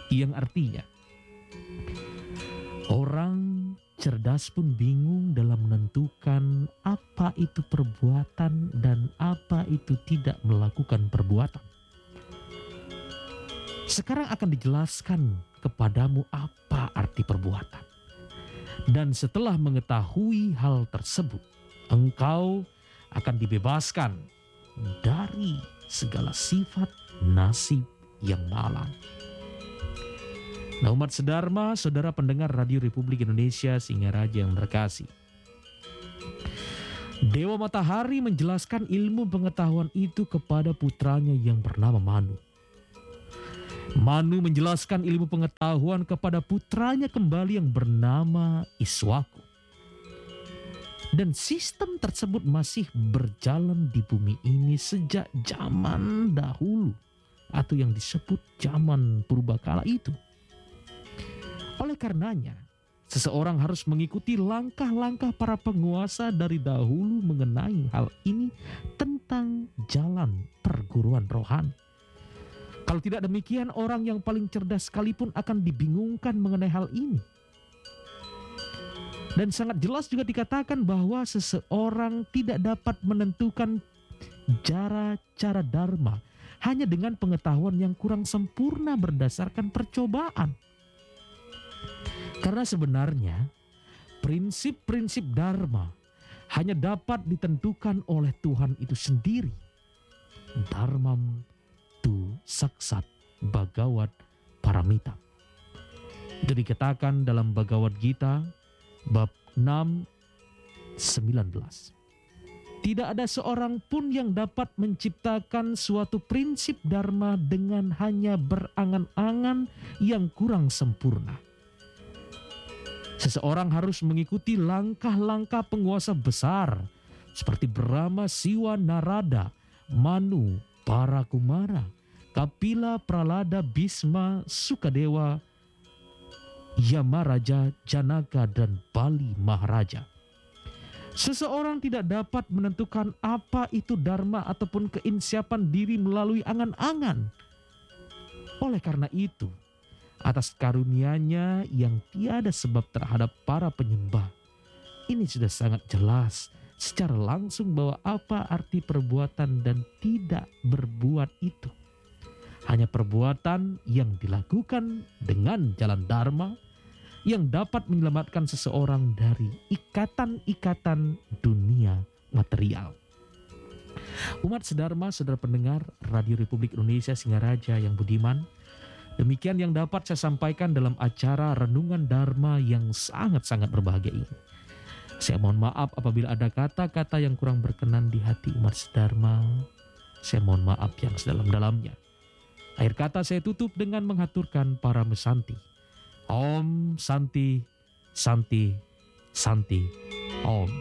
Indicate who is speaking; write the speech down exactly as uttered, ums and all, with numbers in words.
Speaker 1: Yang artinya, orang cerdas pun bingung dalam menentukan apa itu perbuatan dan apa itu tidak melakukan perbuatan. Sekarang akan dijelaskan kepadamu apa arti perbuatan. Dan setelah mengetahui hal tersebut, engkau akan dibebaskan dari segala sifat nasib yang malang. Nah, umat sedharma, saudara pendengar Radio Republik Indonesia Singaraja yang terkasih, Dewa Matahari menjelaskan ilmu pengetahuan itu kepada putranya yang bernama Manu. Manu menjelaskan ilmu pengetahuan kepada putranya kembali yang bernama Iswaku. Dan sistem tersebut masih berjalan di bumi ini sejak zaman dahulu, atau yang disebut zaman purbakala itu. Oleh karenanya, seseorang harus mengikuti langkah-langkah para penguasa dari dahulu mengenai hal ini tentang jalan perguruan rohani. Kalau tidak demikian, orang yang paling cerdas sekalipun akan dibingungkan mengenai hal ini. Dan sangat jelas juga dikatakan bahwa seseorang tidak dapat menentukan cara-cara dharma hanya dengan pengetahuan yang kurang sempurna berdasarkan percobaan. Karena sebenarnya prinsip-prinsip dharma hanya dapat ditentukan oleh Tuhan itu sendiri. Dharmam tu saksat Bhagavad Paramita. Itu dikatakan dalam Bhagavad Gita bab enam sembilan belas. Tidak ada seorang pun yang dapat menciptakan suatu prinsip dharma dengan hanya berangan-angan yang kurang sempurna. Seseorang harus mengikuti langkah-langkah penguasa besar seperti Brahma, Siwa, Narada, Manu, para Kumara, Kapila, Pralada, Bhisma, Sukadewa, Yamaraja, Janaka, dan Bali Maharaja. Seseorang tidak dapat menentukan apa itu dharma ataupun keinsiapan diri melalui angan-angan. Oleh karena itu, atas karunia-Nya yang tiada sebab terhadap para penyembah, ini sudah sangat jelas secara langsung bahwa apa arti perbuatan dan tidak berbuat itu. Hanya perbuatan yang dilakukan dengan jalan dharma yang dapat menyelamatkan seseorang dari ikatan-ikatan dunia material. Umat sedharma, saudara pendengar Radio Republik Indonesia Singaraja yang budiman, demikian yang dapat saya sampaikan dalam acara Renungan Dharma yang sangat-sangat berbahagia ini. Saya mohon maaf apabila ada kata-kata yang kurang berkenan di hati umat sedharma. Saya mohon maaf yang sedalam-dalamnya. Akhir kata saya tutup dengan menghaturkan para mesanti. Om Santi, Santi, Santi, Om.